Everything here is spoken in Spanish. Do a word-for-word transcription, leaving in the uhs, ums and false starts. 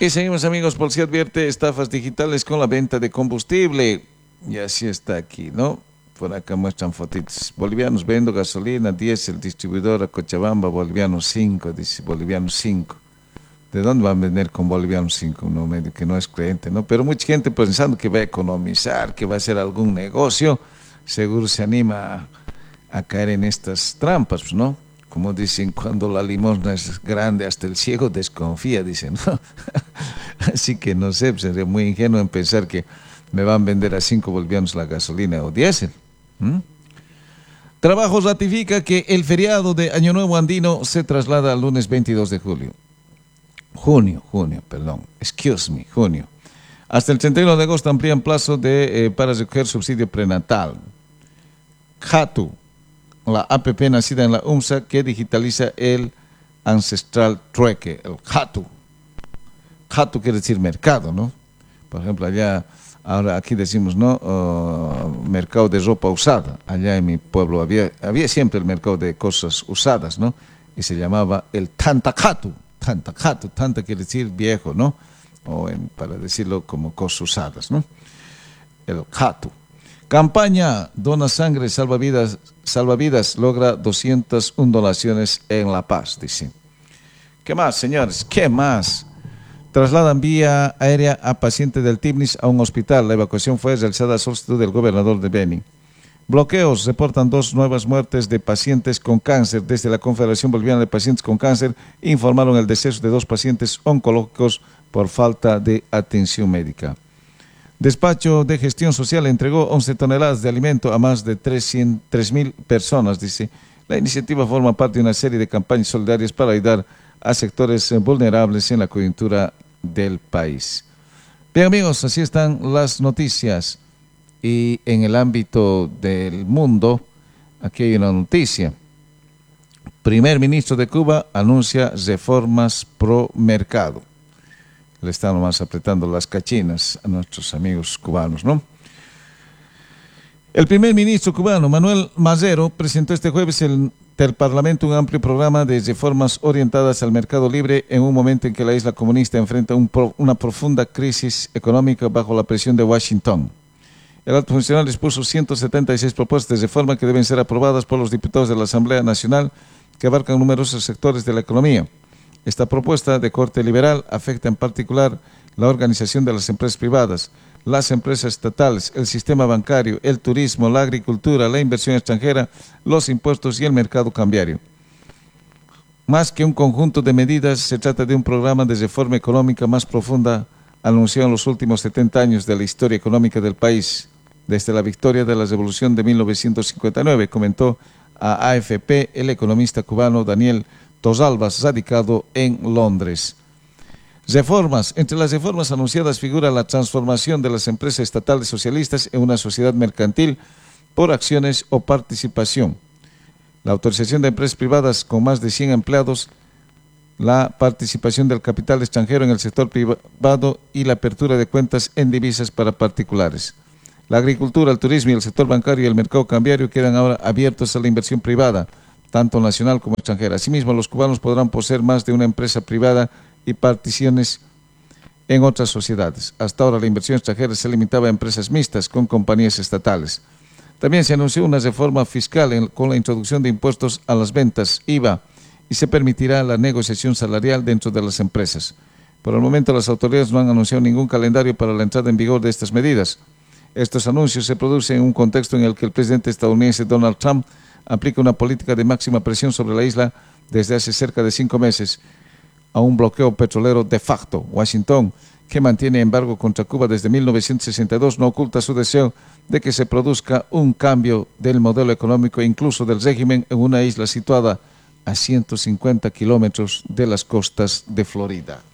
Y seguimos, amigos. Policía advierte estafas digitales con la venta de combustible. Y así está aquí, ¿no? Por acá muestran fotitos. Bolivianos vendo gasolina, diésel, distribuidora Cochabamba, boliviano cinco, dice boliviano cinco. ¿De dónde van a vender con boliviano cinco? Uno medio que no es creyente, ¿no? Pero mucha gente pensando que va a economizar, que va a hacer algún negocio, seguro se anima a, a caer en estas trampas, ¿no? Como dicen, cuando la limosna es grande, hasta el ciego desconfía, dicen, ¿no? Así que no sé, sería muy ingenuo en pensar que me van a vender a cinco bolivianos la gasolina o diésel. ¿Mm? Trabajo ratifica que el feriado de Año Nuevo Andino se traslada al lunes veintidós de julio. Junio, junio, perdón, excuse me, junio. Hasta el treinta y uno de agosto amplían plazo de, eh, para recoger subsidio prenatal. Jatu, la A P P nacida en la U M S A que digitaliza el ancestral trueque, el Jatu. Jatu quiere decir mercado, ¿no? Por ejemplo, allá, ahora aquí decimos, ¿no? Uh, mercado de ropa usada. Allá en mi pueblo había, había siempre el mercado de cosas usadas, ¿no? Y se llamaba el Tantacatu. Tantacatu, tanta quiere decir viejo, ¿no? O en, para decirlo como cosas usadas, ¿no? El Jatu. Campaña Dona Sangre Salvavidas, Salvavidas logra doscientas una donaciones en La Paz, dice. ¿Qué más, señores? ¿Qué más? Trasladan vía aérea a paciente del Tibnis a un hospital. La evacuación fue realizada a solicitud del gobernador de Beni. Bloqueos reportan dos nuevas muertes de pacientes con cáncer. Desde la Confederación Boliviana de Pacientes con Cáncer informaron el deceso de dos pacientes oncológicos por falta de atención médica. Despacho de Gestión Social entregó once toneladas de alimento a más de tres mil personas, dice. La iniciativa forma parte de una serie de campañas solidarias para ayudar a sectores vulnerables en la coyuntura del país. Bien, amigos, así están las noticias. Y en el ámbito del mundo, aquí hay una noticia. Primer ministro de Cuba anuncia reformas pro mercado. Le están nomás apretando las cachinas a nuestros amigos cubanos, ¿no? El primer ministro cubano, Manuel Madero, presentó este jueves en el Parlamento un amplio programa de reformas orientadas al mercado libre en un momento en que la isla comunista enfrenta un pro, una profunda crisis económica bajo la presión de Washington. El alto funcionario expuso ciento setenta y seis propuestas de reforma que deben ser aprobadas por los diputados de la Asamblea Nacional que abarcan numerosos sectores de la economía. Esta propuesta de corte liberal afecta en particular la organización de las empresas privadas, las empresas estatales, el sistema bancario, el turismo, la agricultura, la inversión extranjera, los impuestos y el mercado cambiario. Más que un conjunto de medidas, se trata de un programa de reforma económica más profunda anunciado en los últimos setenta años de la historia económica del país, desde la victoria de la Revolución de mil novecientos cincuenta y nueve, comentó a A F P el economista cubano Daniel Tosalvas, radicado en Londres. Reformas. Entre las reformas anunciadas figura la transformación de las empresas estatales socialistas en una sociedad mercantil por acciones o participación, la autorización de empresas privadas con más de cien empleados, la participación del capital extranjero en el sector privado y la apertura de cuentas en divisas para particulares. La agricultura, el turismo y el sector bancario y el mercado cambiario quedan ahora abiertos a la inversión privada, tanto nacional como extranjera. Asimismo, los cubanos podrán poseer más de una empresa privada y participaciones en otras sociedades. Hasta ahora la inversión extranjera se limitaba a empresas mixtas con compañías estatales. También se anunció una reforma fiscal en, con la introducción de impuestos a las ventas, I V A, y se permitirá la negociación salarial dentro de las empresas. Por el momento las autoridades no han anunciado ningún calendario para la entrada en vigor de estas medidas. Estos anuncios se producen en un contexto en el que el presidente estadounidense Donald Trump aplica una política de máxima presión sobre la isla desde hace cerca de cinco meses, a un bloqueo petrolero de facto. Washington, que mantiene embargo contra Cuba desde mil novecientos sesenta y dos, no oculta su deseo de que se produzca un cambio del modelo económico e incluso del régimen en una isla situada a ciento cincuenta kilómetros de las costas de Florida.